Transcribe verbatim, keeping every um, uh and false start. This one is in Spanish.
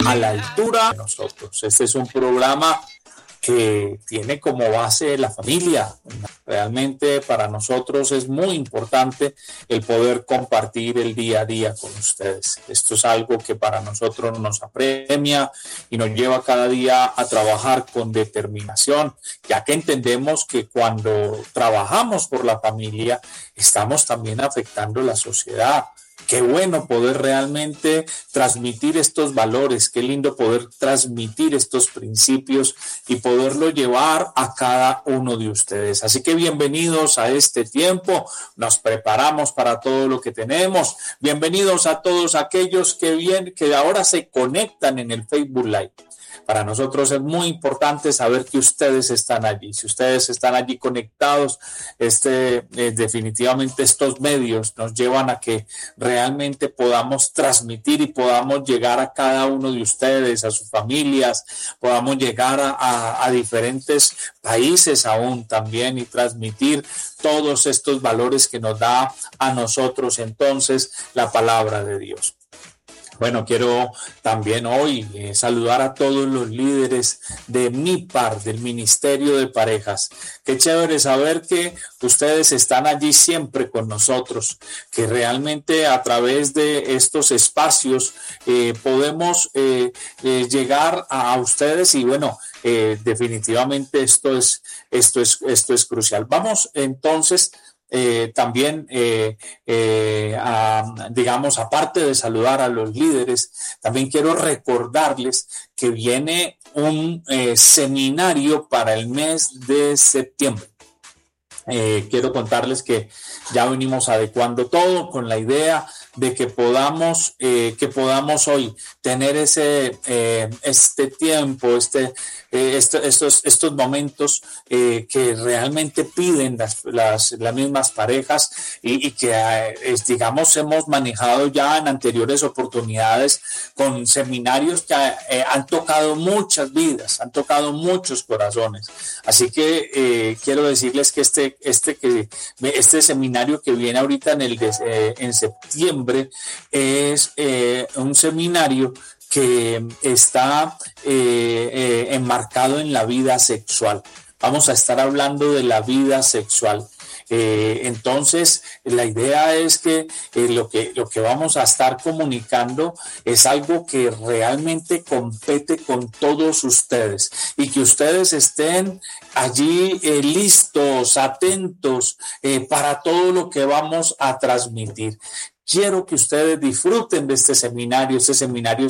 a la altura de nosotros. Este es un programa que tiene como base la familia. Realmente para nosotros es muy importante el poder compartir el día a día con ustedes. Esto es algo que para nosotros nos apremia y nos lleva cada día a trabajar con determinación, ya que entendemos que cuando trabajamos por la familia estamos también afectando la sociedad. Qué bueno poder realmente transmitir estos valores, qué lindo poder transmitir estos principios y poderlo llevar a cada uno de ustedes. Así que bienvenidos a este tiempo, nos preparamos para todo lo que tenemos. Bienvenidos a todos aquellos que, bien, que ahora se conectan en el Facebook Live. Para nosotros es muy importante saber que ustedes están allí. Si ustedes están allí conectados, este, eh, definitivamente estos medios nos llevan a que realmente podamos transmitir y podamos llegar a cada uno de ustedes, a sus familias, podamos llegar a, a, a diferentes países aún también y transmitir todos estos valores que nos da a nosotros entonces la palabra de Dios. Bueno, quiero también hoy eh, saludar a todos los líderes de MIPAR, del Ministerio de Parejas. Qué chévere saber que ustedes están allí siempre con nosotros, que realmente a través de estos espacios eh, podemos eh, eh, llegar a, a ustedes y bueno, eh, definitivamente esto es, esto es, esto es crucial. Vamos entonces. Eh, también, eh, eh, a, digamos, aparte de saludar a los líderes, también quiero recordarles que viene un eh, seminario para el mes de septiembre. Eh, quiero contarles que ya venimos adecuando todo con la idea de que podamos, eh, que podamos hoy tener ese, eh, este tiempo, este, eh, este, estos, estos momentos eh, que realmente piden las, las, las mismas parejas y, y que, eh, digamos, hemos manejado ya en anteriores oportunidades con seminarios que eh, han tocado muchas vidas, han tocado muchos corazones. Así que eh, quiero decirles que este, este, que, este seminario que viene ahorita en, el de, eh, en septiembre es eh, un seminario que está eh, eh, enmarcado en la vida sexual. Vamos a estar hablando de la vida sexual. Eh, entonces, la idea es que, eh, lo que lo que vamos a estar comunicando es algo que realmente compete con todos ustedes y que ustedes estén allí eh, listos, atentos eh, para todo lo que vamos a transmitir. Quiero que ustedes disfruten de este seminario. Este seminario